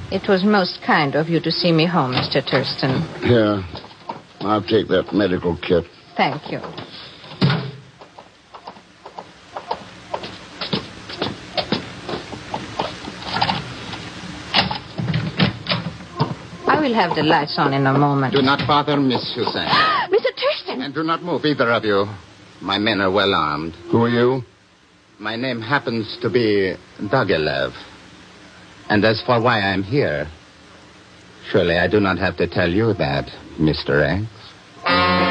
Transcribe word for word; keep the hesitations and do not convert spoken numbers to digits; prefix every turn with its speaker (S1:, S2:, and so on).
S1: It was most kind of you to see me home, Mister Thurston.
S2: Yeah. I'll take that medical kit.
S1: Thank you. I will have the lights on in a moment.
S3: Do not bother, Miss Suzanne.
S1: Mister Thurston!
S3: And do not move, either of you. My men are well armed.
S2: Who are you?
S3: My name happens to be Dogilev. And as for why I'm here, surely I do not have to tell you that, Mister X.